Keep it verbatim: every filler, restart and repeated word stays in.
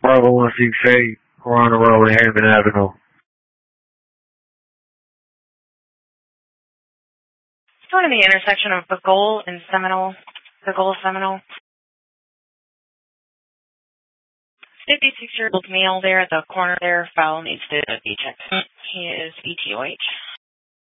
Bravo one six eight, we're on the road at Hammond Avenue. It's going to the intersection of Bagole and Seminole. Bagole Seminole. fifty-six-year-old male there at the corner there. File needs to be checked. He is E T O H.